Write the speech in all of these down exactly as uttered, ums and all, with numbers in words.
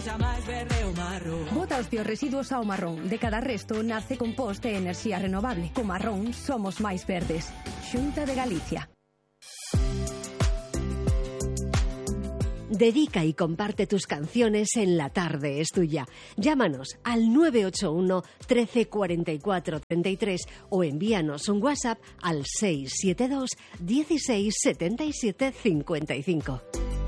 sexa máis verde o marrón. Bota os teus residuos ao marrón. De cada resto nace compost e enerxía renovable. Co marrón somos máis verdes. Xunta de Galicia. Dedica y comparte tus canciones en La Tarde es Tuya. Llámanos al nueve ocho uno, trece cuarenta y cuatro, treinta y tres o envíanos un WhatsApp al seis siete dos, dieciséis, setenta y siete, cincuenta y cinco.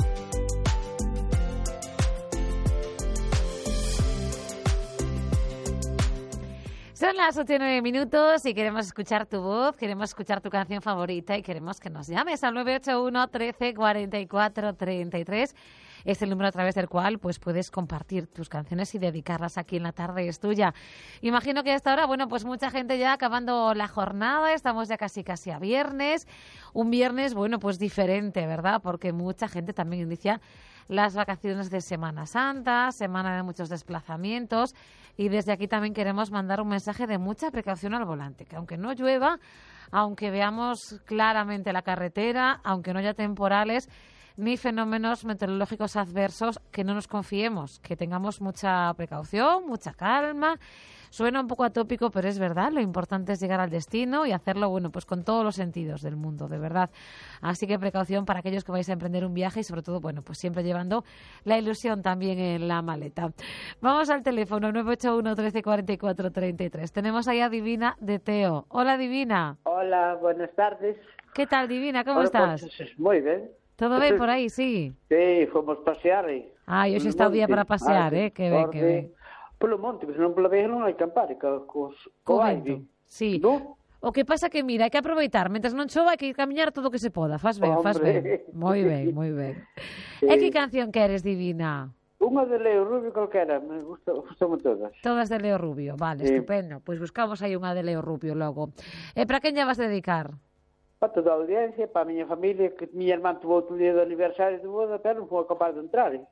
Son las ocho y nueve minutos y queremos escuchar tu voz, queremos escuchar tu canción favorita y queremos que nos llames al nueve ocho uno, trece cuarenta y cuatro, treinta y tres. Es el número a través del cual pues puedes compartir tus canciones y dedicarlas aquí en La Tarde es Tuya. Imagino que hasta ahora, bueno, pues mucha gente ya acabando la jornada, estamos ya casi casi a viernes. Un viernes, bueno, pues diferente, ¿verdad? Porque mucha gente también inicia las vacaciones de Semana Santa, semana de muchos desplazamientos, y desde aquí también queremos mandar un mensaje de mucha precaución al volante, que aunque no llueva, aunque veamos claramente la carretera, aunque no haya temporales ni fenómenos meteorológicos adversos, que no nos confiemos, que tengamos mucha precaución, mucha calma. Suena un poco atópico, pero es verdad, lo importante es llegar al destino y hacerlo, bueno, pues con todos los sentidos del mundo, de verdad. Así que precaución para aquellos que vais a emprender un viaje y sobre todo, bueno, pues siempre llevando la ilusión también en la maleta. Vamos al teléfono nueve ocho uno, trece cuarenta y cuatro, treinta y tres. Tenemos ahí a Divina de Teo. Hola, Divina. Hola, buenas tardes. ¿Qué tal, Divina? ¿Cómo Bueno, estás? Pues, muy bien. ¿Todo bien por ahí? Sí. Sí, fomos pasear. E... Ay, hoxe está o día para pasear, ah, eh? Que ben, que ben. Polo monte, porque senón pola vega non hai campar, co, co, co aire. Sí. No? O que pasa que, mira, hai que aproveitar. Mentres non chova, hai que camiñar todo o que se poda. Faz ben, faz ben. Moi ben, moi ben. Sí. E que canción queres, Divina? Unha de Leo Rubio calquera, me gusta, gustan todas. Todas de Leo Rubio, vale, sí. Estupendo. Pois pues buscamos aí unha de Leo Rubio logo. E para quen lle vas dedicar? Para toda a audiencia, para a miña familia, que miña irmán tuvo outro día de aniversario de boda, pero non foi capaz de entrar. Eh?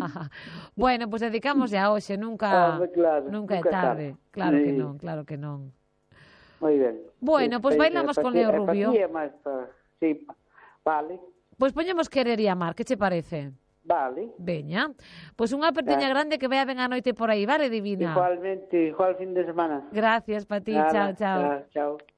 Bueno, pois pues dedicamos ya hoxe, nunca, oh, claro, nunca, nunca é tarde. tarde. Claro sí. que non, claro que non. Moi ben. Bueno, pois pues bailamos con Leo Rubio. É máis para... Sí, vale. Pois pues poñemos Querer e Amar, que che parece? Vale. Veña. Pois pues unha apertiña claro. grande que vea ben a noite por aí, vale, Divina? Igualmente, igual fin de semana. Gracias, pa ti, chao, chao. Chao, chao.